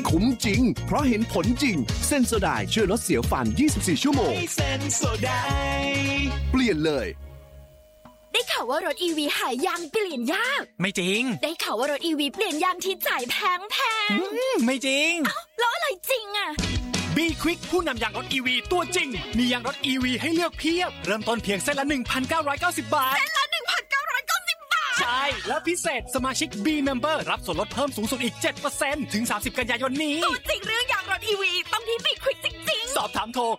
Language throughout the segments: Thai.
คุ้มจริงเพราะเห็นผลจริงเซนโซไดช่วยลดเสียวฟัน24ชั่วโมงเซนโซไดเปลี่ยนเลยได้ข่าวว่ารถ EV หายางเปลี่ยนยากไม่จริงได้ข่าวว่ารถ EV เปลี่ยนยางที่จ่ายแพงไม่จริงแล้วอะไรจริงอ่ะ B-Quick ผู้นำยางรถ EV ตัวจริงมียางรถ EV ให้เลือกเพียบเริ่มต้นเพียงเส้นละ 1,990 บาทเส้นละ 1,990 บาทใช่แล้วพิเศษสมาชิก B-Member รับส่วนลดเพิ่มสูงสุดอีก 7% ถึง 30 กันยายนนี้ตัวจริงเรื่องยางรถ EV ต้องที่ B-Quick จริงๆสอบถามโทร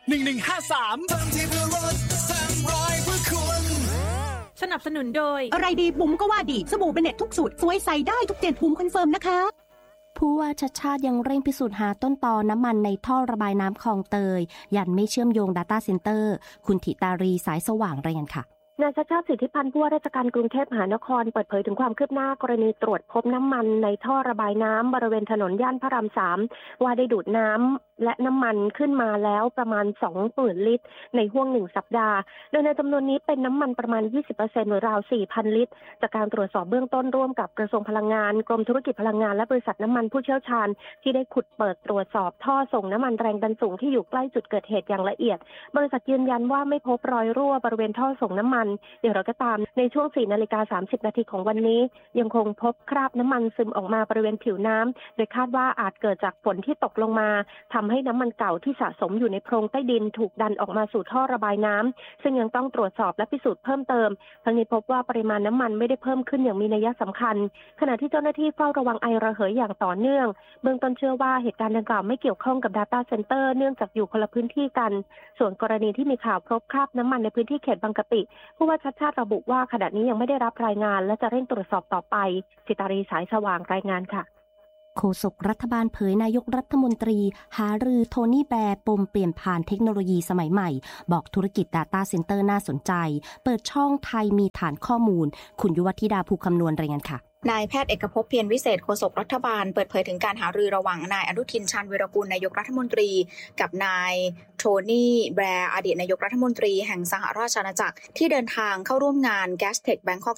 1153 สนับสนุนโดยอะไรดีบุ๋มก็ว่าดีสบู่เป็นเน็ตทุกสูตรสวยใส่ได้ทุกเจ็ดบุ๋มคอนเฟิร์มนะคะผู้ว่าชัชชาติยังเร่งพิสูจน์หาต้นตอน้ำมันในท่อระบายน้ำคลองเตยยันไม่เชื่อมโยง Data Center คุณธิตารีสายสว่างรายงานค่ะนายชัชชาติสิทธิพันธ์ผู้ว่าราชการกรุงเทพมหานครเปิดเผยถึงความคืบหน้ากรณีตรวจพบน้ำมันในท่อระบายน้ำบริเวณถนนย่านพระราม3ว่าได้ดูดน้ำและน้ำมันขึ้นมาแล้วประมาณ 20,000 ลิตรในห้วง1สัปดาห์โดยในจำนวนนี้เป็นน้ำมันประมาณ 20% หรือราว 4,000 ลิตรจากการตรวจสอบเบื้องต้นร่วมกับกระทรวงพลังงานกรมธุรกิจพลังงานและบริษัทน้ำมันผู้เชี่ยวชาญที่ได้ขุดเปิดตรวจสอบท่อส่งน้ำมันแรงดันสูงที่อยู่ใกล้จุดเกิดเหตุอย่างละเอียดบริษัทยืนยันว่าไม่พบรอยรั่วบริเวณท่อส่งน้ำมันอย่างไรก็ตามในช่วง 4:30 น.ของวันนี้ยังคงพบคราบน้ำมันซึมออกมาบริเวณผิวน้ำโดยคาดว่าอาจเกิดจากฝนที่ตกลงมาทำให้น้ำมันเก่าที่สะสมอยู่ในโพรงใต้ดินถูกดันออกมาสู่ท่อระบายน้ำซึ่งยังต้องตรวจสอบและพิสูจน์เพิ่มเติมทั้งนี้พบว่าปริมาณน้ำมันไม่ได้เพิ่มขึ้นอย่างมีนัยสำคัญขณะที่เจ้าหน้าที่เฝ้าระวังไอระเหยอย่างต่อเนื่องเบื้องต้นเชื่อว่าเหตุการณ์ดังกล่าวไม่เกี่ยวข้องกับ Data Center เนื่องจากอยู่คนละพื้นที่กันส่วนกรณีที่มีข่าวพบคราบน้ำมันในพื้นที่เขตบางกะปิผู้ว่าชัชชาติระบุว่าขณะนี้ยังไม่ได้รับรายงานและจะเร่งตรวจสอบต่อไปสิตารีสายสว่างรายงานค่ะโฆษกรัฐบาลเผยนายกรัฐมนตรีหารือโทนี่แบร์ปมเปลี่ยนผ่านเทคโนโลยีสมัยใหม่บอกธุรกิจ Data Center น่าสนใจเปิดช่องไทยมีฐานข้อมูลคุณยุวธิดาภูคำนวณรายงานค่ะนายแพทย์เอกภพเพียรวิเศษโฆษกรัฐบาลเปิดเผยถึงการหารือระหว่างนายอนุทินชาญวีรกูลนายกรัฐมนตรีกับนายโทนี่แบร์อดีตนายกรัฐมนตรีแห่งสหราชอาณาจักรที่เดินทางเข้าร่วมงาน Gastech Bangkok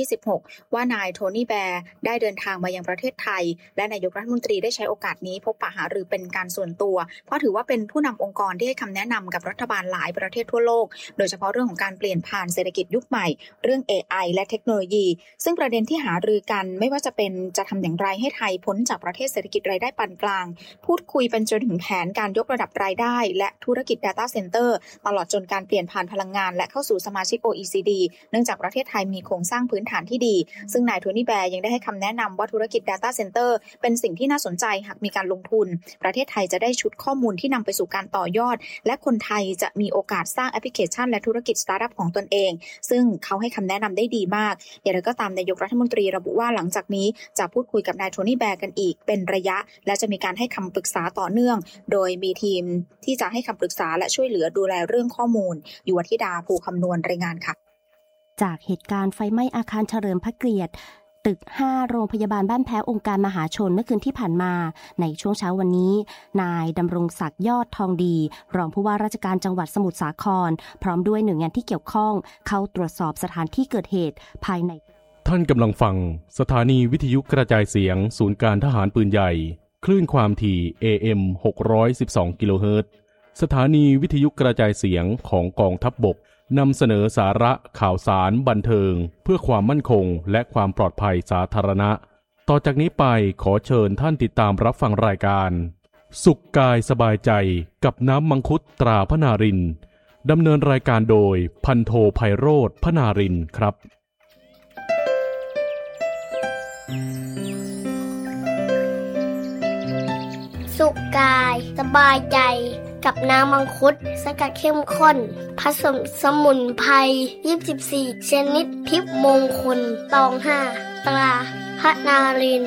2026 ว่านายโทนี่แบร์ได้เดินทางมายังประเทศไทยและนายกรัฐมนตรีได้ใช้โอกาสนี้พบปะหารือเป็นการส่วนตัวเพราะถือว่าเป็นผู้นำองค์กรที่ให้คำแนะนำกับรัฐบาลหลายประเทศทั่วโลกโดยเฉพาะเรื่องของการเปลี่ยนผ่านเศรษฐกิจยุคใหม่เรื่อง AI และเทคโนโลยีซึ่งประเด็นที่หารือกันไม่ว่าจะเป็นจะทำอย่างไรให้ไทยพ้นจากประเทศเศรษฐกิจรายได้ปานกลางพูดคุยเป็นจนถึงแผนการยกระดับรายได้และธุรกิจ Data Center ตลอดจนการเปลี่ยนผ่านพลังงานและเข้าสู่สมาชิก OECD เนื่องจากประเทศไทยมีโครงสร้างพื้นฐานที่ดีซึ่งนายโทนี่แบร์ยังได้ให้คำแนะนำว่าธุรกิจ Data Center เป็นสิ่งที่น่าสนใจหากมีการลงทุนประเทศไทยจะได้ชุดข้อมูลที่นำไปสู่การต่อยอดและคนไทยจะมีโอกาสสร้างแอปพลิเคชันและธุรกิจสตาร์ทอัพของตนเองซึ่งเขาให้คำแนะนำได้ดีมากอย่างไรก็ตามนายกรัฐมนตรีระบุว่าหลังจากนี้จะพูดคุยกับนายโทนี่แบร์กันอีกเป็นระยะและจะมีการให้คำปรึกษาต่อเนื่องโดยมีทีมที่จะให้คำปรึกษาและช่วยเหลือดูแลเรื่องข้อมูลยุวธิดาภูคำนวณรายงานค่ะจากเหตุการณ์ไฟไหม้อาคารเฉลิมพระเกียรติตึก5โรงพยาบาลบ้านแพ้วองค์การมหาชนเมื่อคืนที่ผ่านมาในช่วงเช้าวันนี้นายดำรงศักดิ์ยอดทองดีรองผู้ว่าราชการจังหวัดสมุทรสาครพร้อมด้วยหน่วยงานที่เกี่ยวข้องเข้าตรวจสอบสถานที่เกิดเหตุภายในท่านกำลังฟังสถานีวิทยุกระจายเสียงศูนย์การทหารปืนใหญ่คลื่นความถี่ AM 612 กิโลเฮิรตซ์สถานีวิทยุกระจายเสียงของกองทัพบกนำเสนอสาระข่าวสารบันเทิงเพื่อความมั่นคงและความปลอดภัยสาธารณะต่อจากนี้ไปขอเชิญท่านติดตามรับฟังรายการสุขกายสบายใจกับน้ำมังคุดตราพนารินดำเนินรายการโดยพันโทไพโรจน์พนารินครับสุขกายสบายใจกับน้ำมังคุดสกัดเข้มข้นผสมสมุนไพร24ชนิดทิพย์มงคลตอง5ตราพระนาริน